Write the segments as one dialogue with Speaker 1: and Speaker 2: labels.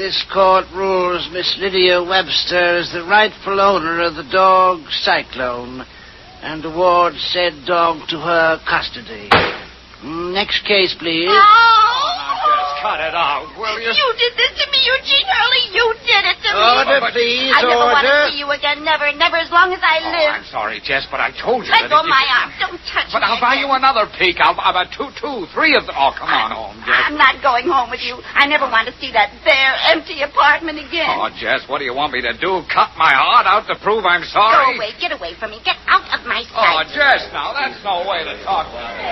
Speaker 1: This court rules Miss Lydia Webster as the rightful owner of the dog Cyclone and awards said dog to her custody. Next case, please.
Speaker 2: Cut it out, will you?
Speaker 3: You did this to me, Eugene Hurley. You did it to me.
Speaker 1: Order, please,
Speaker 3: I never want to
Speaker 1: order.
Speaker 3: see you again. Never as long as I live.
Speaker 2: I'm sorry, Jess, but I told you
Speaker 3: Let
Speaker 2: that
Speaker 3: go
Speaker 2: if
Speaker 3: my arm. Don't touch
Speaker 2: But
Speaker 3: me.
Speaker 2: I'll buy you another peek. I'll buy three of them. Oh, come on home, Jess.
Speaker 3: I'm not going home with you. I never want to see that bare, empty apartment again.
Speaker 2: Oh, Jess, what do you want me to do? Cut my heart out to prove I'm sorry?
Speaker 3: Go away. Get away from me. Get out of my
Speaker 2: Oh,
Speaker 3: sight.
Speaker 2: Jess, now, that's no way to talk.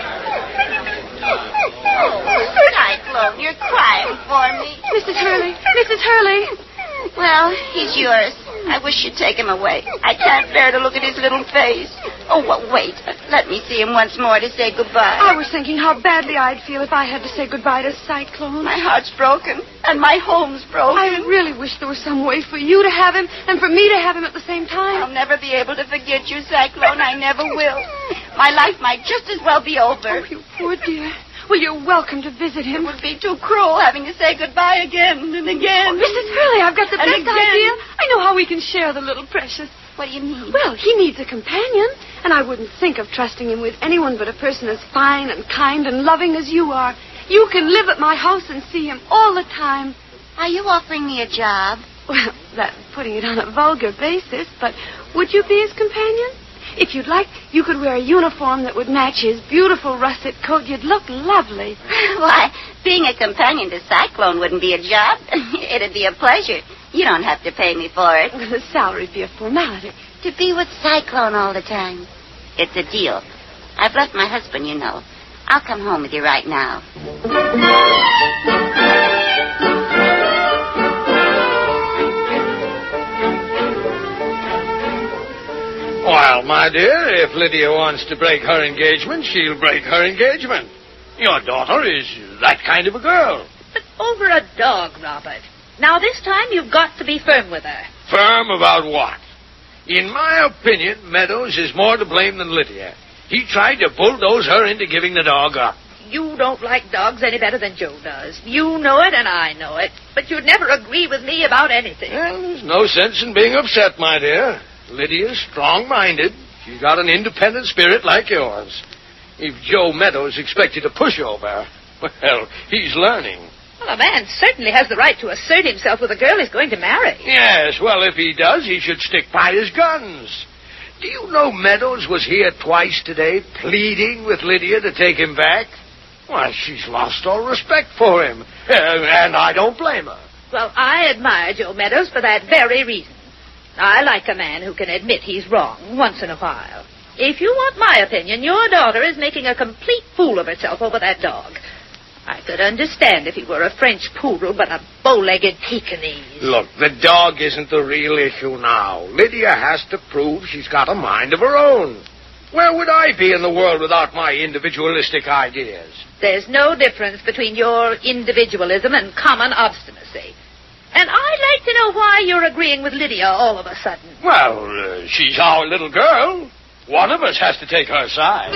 Speaker 3: Cyclone, you're crying for me.
Speaker 4: Mrs. Hurley. Mrs. Hurley.
Speaker 3: Well, he's yours. I wish you'd take him away. I can't bear to look at his little face. Oh, wait. Let me see him once more to say goodbye.
Speaker 4: I was thinking how badly I'd feel if I had to say goodbye to Cyclone.
Speaker 3: My heart's broken, and my home's broken.
Speaker 4: I really wish there was some way for you to have him and for me to have him at the same time.
Speaker 3: I'll never be able to forget you, Cyclone. I never will. My life might just as well be over.
Speaker 4: Oh, you poor dear. Well, you're welcome to visit him.
Speaker 3: It would be too cruel having to say goodbye again and again.
Speaker 4: Mrs. Hurley, I've got the
Speaker 3: And
Speaker 4: best
Speaker 3: again.
Speaker 4: idea. I know how we can share the little precious.
Speaker 3: What do you mean?
Speaker 4: Well, he needs a companion, and I wouldn't think of trusting him with anyone but a person as fine and kind and loving as you are. You can live at my house and see him all the time.
Speaker 3: Are you offering me a job?
Speaker 4: Well, that's putting it on a vulgar basis, but would you be his companion? If you'd like, you could wear a uniform that would match his beautiful russet coat. You'd look lovely.
Speaker 3: Why, being a companion to Cyclone wouldn't be a job. It'd be a pleasure. You don't have to pay me for it.
Speaker 4: The salary'd be a formality.
Speaker 3: To be with Cyclone all the time. It's a deal. I've left my husband, you know. I'll come home with you right now.
Speaker 5: Well, my dear, if Lydia wants to break her engagement, she'll break her engagement. Your daughter is that kind of a girl.
Speaker 6: But over a dog, Robert. Now, this time you've got to be firm with her.
Speaker 5: Firm about what? In my opinion, Meadows is more to blame than Lydia. He tried to bulldoze her into giving the dog up.
Speaker 6: You don't like dogs any better than Joe does. You know it and I know it. But you'd never agree with me about anything.
Speaker 5: Well, there's no sense in being upset, my dear. Lydia's strong-minded. She's got an independent spirit like yours. If Joe Meadows expected a pushover, well, he's learning.
Speaker 6: Well, a man certainly has the right to assert himself with a girl he's going to marry.
Speaker 5: Yes, well, if he does, he should stick by his guns. Do you know Meadows was here twice today pleading with Lydia to take him back? Why, she's lost all respect for him, and I don't blame her.
Speaker 6: Well, I admire Joe Meadows for that very reason. I like a man who can admit he's wrong once in a while. If you want my opinion, your daughter is making a complete fool of herself over that dog. I could understand if he were a French poodle, but a bow-legged Pekingese.
Speaker 5: Look, the dog isn't the real issue now. Lydia has to prove she's got a mind of her own. Where would I be in the world without my individualistic ideas?
Speaker 6: There's no difference between your individualism and common obstinacy. And I'd like to know why you're agreeing with Lydia all of a sudden.
Speaker 5: Well, she's our little girl. One of us has to take her side.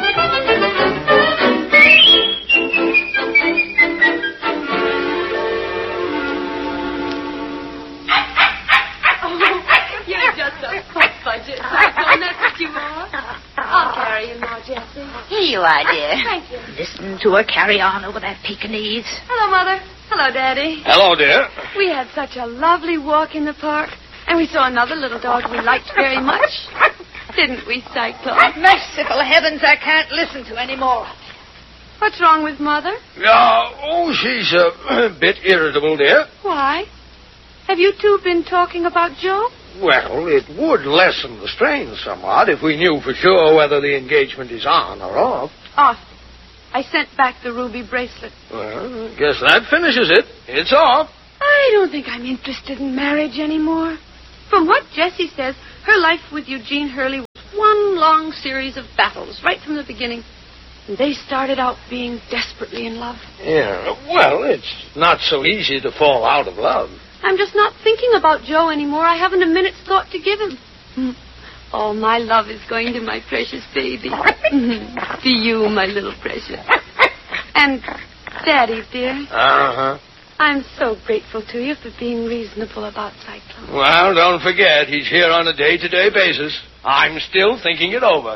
Speaker 4: You're just a pup budget, Cyclone. That's what you are. I'll carry you now, Jessie.
Speaker 3: Here you are, dear.
Speaker 4: Thank you.
Speaker 6: Listen to her carry on over that Pekingese.
Speaker 4: Hello, Mother. Hello, Daddy.
Speaker 5: Hello, dear.
Speaker 4: We had such a lovely walk in the park, and we saw another little dog we liked very much. Didn't we, Cyclone?
Speaker 6: Merciful heavens, I can't listen to any more.
Speaker 4: What's wrong with Mother?
Speaker 5: She's a bit irritable, dear.
Speaker 4: Why? Have you two been talking about Joe?
Speaker 5: Well, it would lessen the strain somewhat if we knew for sure whether the engagement is on or off.
Speaker 4: Off. I sent back the ruby bracelet.
Speaker 5: Well, I guess that finishes it. It's off.
Speaker 4: I don't think I'm interested in marriage anymore. From what Jessie says, her life with Eugene Hurley was one long series of battles right from the beginning. And they started out being desperately in love.
Speaker 5: Yeah, well, it's not so easy to fall out of love.
Speaker 4: I'm just not thinking about Joe anymore. I haven't a minute's thought to give him. All my love is going to my precious baby. To you, my little precious. And, Daddy, dear.
Speaker 5: Uh-huh.
Speaker 4: I'm so grateful to you for being reasonable about Cyclone.
Speaker 5: Well, don't forget, he's here on a day-to-day basis. I'm still thinking it over.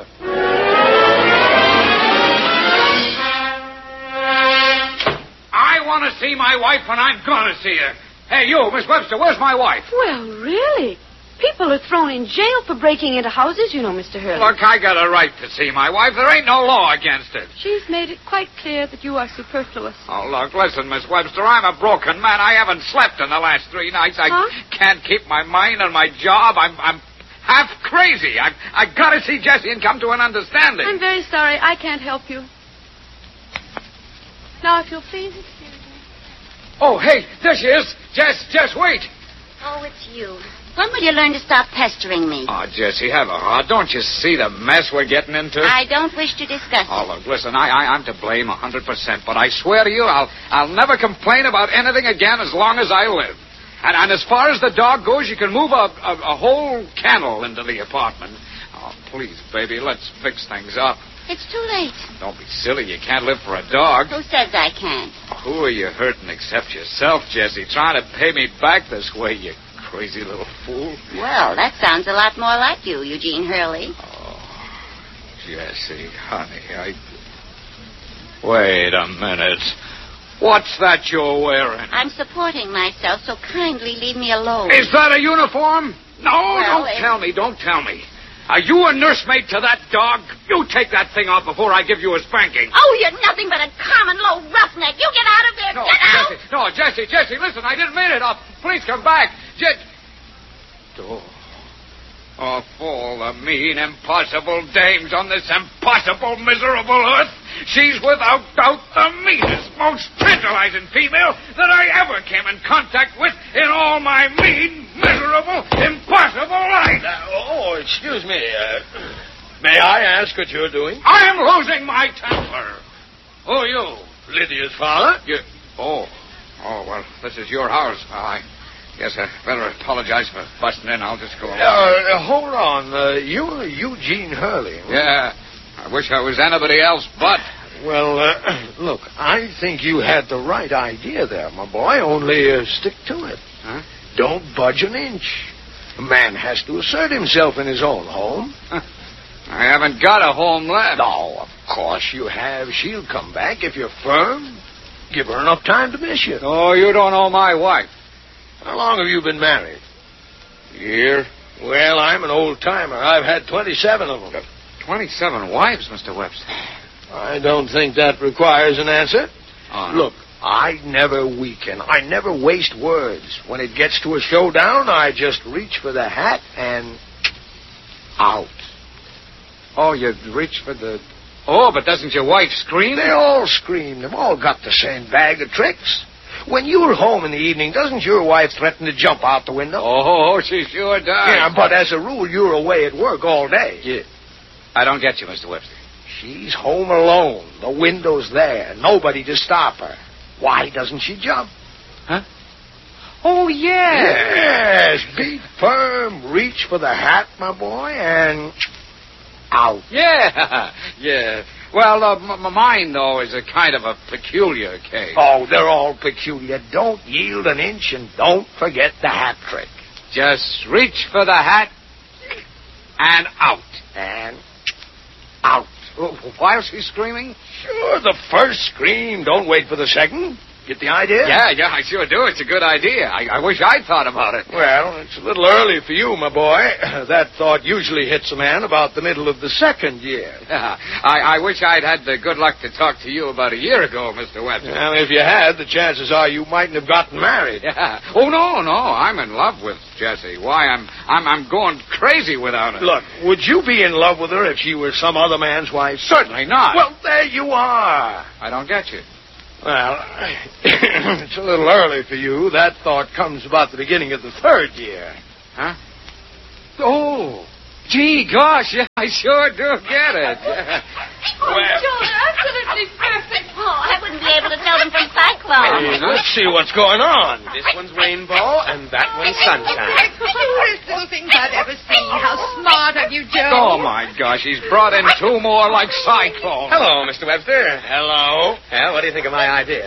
Speaker 2: I want to see my wife when I'm going to see her. Hey, you, Miss Webster, where's my wife?
Speaker 4: Well, really? People are thrown in jail for breaking into houses, you know, Mr. Hurley.
Speaker 2: Look, I got a right to see my wife. There ain't no law against it.
Speaker 4: She's made it quite clear that you are superfluous.
Speaker 2: Oh, look, listen, Miss Webster, I'm a broken man. I haven't slept in the last 3 nights. I can't keep my mind on my job. I'm half crazy. I got to see Jessie and come to an understanding.
Speaker 4: I'm very sorry. I can't help you. Now, if you'll please excuse me.
Speaker 2: Oh, hey, there she is. Jess, wait.
Speaker 3: Oh, it's you. When will you learn to stop pestering me?
Speaker 2: Oh, Jessie, have a heart. Don't you see the mess we're getting into?
Speaker 3: I don't wish to discuss it.
Speaker 2: Oh, look, listen, I'm to blame 100%, but I swear to you, I'll never complain about anything again as long as I live. And as far as the dog goes, you can move a whole kennel into the apartment. Oh, please, baby, let's fix things up.
Speaker 3: It's too late.
Speaker 2: Don't be silly. You can't live for a dog.
Speaker 3: Who says I can't?
Speaker 2: Who are you hurting except yourself, Jessie? Trying to pay me back this way, you crazy little fool.
Speaker 3: Well, that sounds a lot more like you, Eugene Hurley.
Speaker 2: Oh, Jessie, honey, Wait a minute. What's that you're wearing?
Speaker 3: I'm supporting myself, so kindly leave me alone.
Speaker 2: Is that a uniform? No,
Speaker 3: Well,
Speaker 2: don't tell me. Are you a nursemaid to that dog? You take that thing off before I give you a spanking.
Speaker 3: Oh, you're nothing but a common low roughneck. You get out of there. Get out!
Speaker 2: Jessie, listen, I didn't mean it. Please come back. Of all the mean, impossible dames on this impossible, miserable earth, she's without doubt the meanest, most tantalizing female that I ever came in contact with in all my mean, miserable, impossible life.
Speaker 5: Excuse me. May I ask what you're doing?
Speaker 2: I am losing my temper. Who are you?
Speaker 5: Lydia's father?
Speaker 2: Oh, well, this is your house. I guess I better apologize for busting in. I'll just go along.
Speaker 5: Hold on. You're Eugene Hurley.
Speaker 2: Yeah. I wish I was anybody else but.
Speaker 5: Well, look, I think you had the right idea there, my boy. Only stick to it.
Speaker 2: Huh?
Speaker 5: Don't budge an inch. A man has to assert himself in his own home.
Speaker 2: I haven't got a home left.
Speaker 5: No, of course you have. She'll come back if you're firm. Give her enough time to miss you.
Speaker 2: Oh, you don't know my wife.
Speaker 5: How long have you been married?
Speaker 2: Year?
Speaker 5: Well, I'm an old-timer. I've had 27 of them.
Speaker 2: 27 wives, Mr. Webster.
Speaker 5: I don't think that requires an answer.
Speaker 2: Oh, no.
Speaker 5: Look, I never weaken. I never waste words. When it gets to a showdown, I just reach for the hat and out.
Speaker 2: Oh, you reach for the... Oh, but doesn't your wife scream?
Speaker 5: They all scream. They've all got the same bag of tricks. When you're home in the evening, doesn't your wife threaten to jump out the window?
Speaker 2: Oh, she sure does.
Speaker 5: Yeah, but as a rule, you're away at work all day.
Speaker 2: Yeah. I don't get you, Mr. Webster.
Speaker 5: She's home alone. The window's there. Nobody to stop her. Why doesn't she jump?
Speaker 2: Huh? Oh, yeah.
Speaker 5: Yes. Be firm. Reach for the hat, my boy, and out.
Speaker 2: Yeah. Yeah. Well, mine, though, is a kind of a peculiar case.
Speaker 5: Oh, they're all peculiar. Don't yield an inch and don't forget the hat trick.
Speaker 2: Just reach for the hat and out.
Speaker 5: And out.
Speaker 2: Why is she screaming?
Speaker 5: Sure, the first scream. Don't wait for the second. Get the idea?
Speaker 2: Yeah, I sure do. It's a good idea. I wish I'd thought about it.
Speaker 5: Well, it's a little early for you, my boy. That thought usually hits a man about the middle of the second year.
Speaker 2: Yeah, I wish I'd had the good luck to talk to you about a year ago, Mr. Webster.
Speaker 5: Well, if you had, the chances are you mightn't have gotten married.
Speaker 2: Yeah. Oh, no. I'm in love with Jessie. Why, I'm going crazy without her.
Speaker 5: Look, would you be in love with her if she were some other man's wife?
Speaker 2: Certainly not.
Speaker 5: Well, there you are.
Speaker 2: I don't get you.
Speaker 5: Well, it's a little early for you. That thought comes about the beginning of the third year.
Speaker 2: Huh? Oh, gee, gosh, yeah, I sure do get it.
Speaker 4: Oh, Joe, they're absolutely perfect.
Speaker 3: Oh, I wouldn't be able to tell them from Cyclone.
Speaker 5: Hey, let's see what's going on.
Speaker 7: This one's Rainbow, and that one's Sunshine.
Speaker 6: Cutest little things I've ever seen. How smart of you, Joe.
Speaker 2: Oh, my gosh, he's brought in two more like Cyclone.
Speaker 7: Hello, Mr. Webster.
Speaker 5: Hello.
Speaker 7: Well, what do you think of my idea?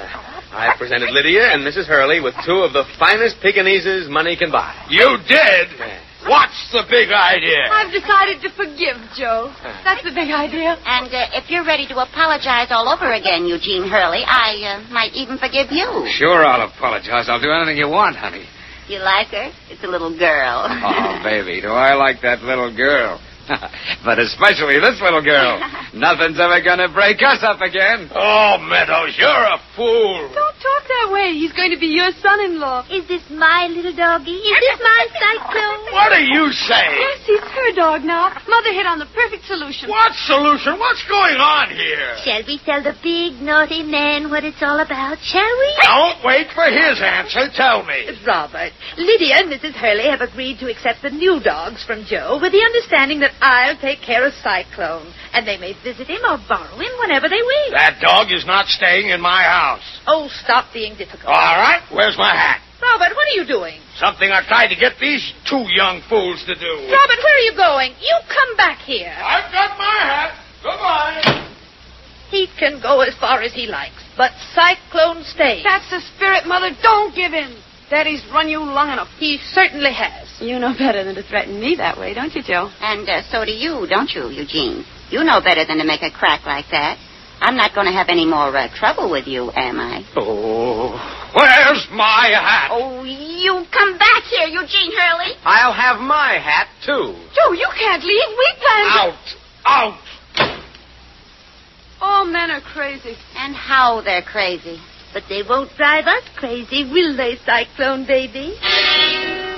Speaker 7: I presented Lydia and Mrs. Hurley with 2 of the finest Pekingeses money can buy.
Speaker 5: You did?
Speaker 7: Yeah.
Speaker 5: What's the big idea?
Speaker 4: I've decided to forgive Joe. That's the big idea.
Speaker 3: And if you're ready to apologize all over again, Eugene Hurley, I might even forgive you.
Speaker 2: Sure, I'll apologize. I'll do anything you want, honey.
Speaker 3: You like her? It's a little girl.
Speaker 2: Oh, baby, do I like that little girl. But especially this little girl. Nothing's ever going to break us up again.
Speaker 5: Oh, Meadows, you're a fool.
Speaker 4: Don't talk that way. He's going to be your son-in-law.
Speaker 6: Is this my little doggie? Is this my Cyclone?
Speaker 5: What are you saying?
Speaker 4: Yes, he's her dog now. Mother hit on the perfect solution.
Speaker 5: What solution? What's going on here?
Speaker 6: Shall we tell the big, naughty man what it's all about, shall we?
Speaker 5: Don't wait for his answer. Tell me.
Speaker 6: Robert, Lydia and Mrs. Hurley have agreed to accept the new dogs from Joe with the understanding that I'll take care of Cyclone, and they may visit him or borrow him whenever they wish.
Speaker 5: That dog is not staying in my house.
Speaker 6: Oh, stop being difficult.
Speaker 5: All right, where's my hat?
Speaker 6: Robert, what are you doing?
Speaker 5: Something I tried to get these 2 young fools to do.
Speaker 6: Robert, where are you going? You come back here.
Speaker 5: I've got my hat. Goodbye.
Speaker 6: He can go as far as he likes, but Cyclone stays.
Speaker 4: That's the spirit, Mother. Don't give in. Daddy's run you long enough.
Speaker 6: He certainly has.
Speaker 4: You know better than to threaten me that way, don't you, Joe?
Speaker 3: And so do you, don't you, Eugene? You know better than to make a crack like that. I'm not going to have any more trouble with you, am I?
Speaker 5: Oh, where's my hat?
Speaker 3: Oh, you come back here, Eugene Hurley.
Speaker 7: I'll have my hat, too.
Speaker 4: Joe, you can't leave. We planned
Speaker 5: Out. Out.
Speaker 4: All men are crazy.
Speaker 3: And how they're crazy.
Speaker 6: But they won't drive us crazy, will they, Cyclone baby?